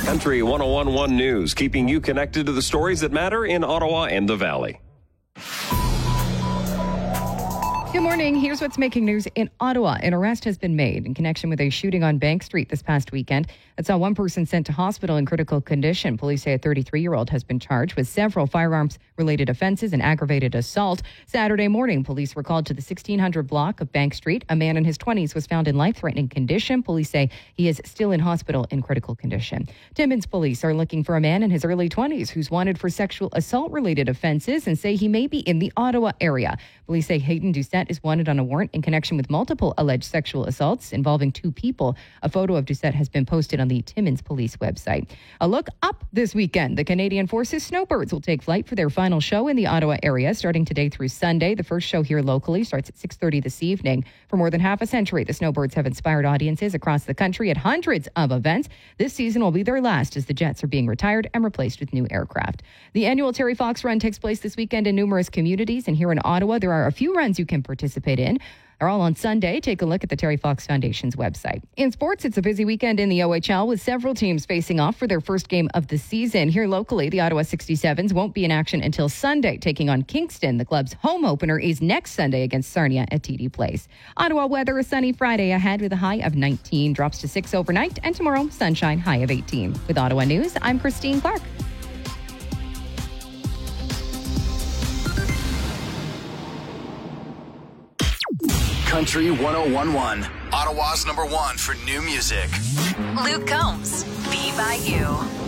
Country 101.1 News, keeping you connected to the stories that matter in Ottawa and the Valley. Good morning. Here's what's making news in Ottawa. An arrest has been made in connection with a shooting on Bank Street this past weekend that saw one person sent to hospital in critical condition. Police say a 33-year-old has been charged with several firearms-related offenses and aggravated assault. Saturday morning, police were called to the 1600 block of Bank Street. A man in his 20s was found in life-threatening condition. Police say he is still in hospital in critical condition. Timmins police are looking for a man in his early 20s who's wanted for sexual assault-related offenses and say he may be in the Ottawa area. Police say Hayden Doucette is wanted on a warrant in connection with multiple alleged sexual assaults involving two people. A photo of Doucette has been posted on the Timmins Police website. A look up this weekend. The Canadian Forces Snowbirds will take flight for their final show in the Ottawa area starting today through Sunday. The first show here locally starts at 6:30 this evening. For more than half a century, the Snowbirds have inspired audiences across the country at hundreds of events. This season will be their last as the jets are being retired and replaced with new aircraft. The annual Terry Fox Run takes place this weekend in numerous communities, and here in Ottawa, there are a few runs you can participate in. They're all on Sunday. Take a look at the Terry Fox Foundation's website. In sports, it's a busy weekend in the OHL with several teams facing off for their first game of the season. Here locally, the Ottawa 67s won't be in action until Sunday, taking on Kingston. The club's home opener is next Sunday against Sarnia at TD Place. Ottawa weather, a sunny Friday ahead with a high of 19, drops to 6 overnight, and tomorrow, sunshine, high of 18. With Ottawa News, I'm Christine Clark. Country 101.1, Ottawa's #1 for new music. Luke Combs, Be By You.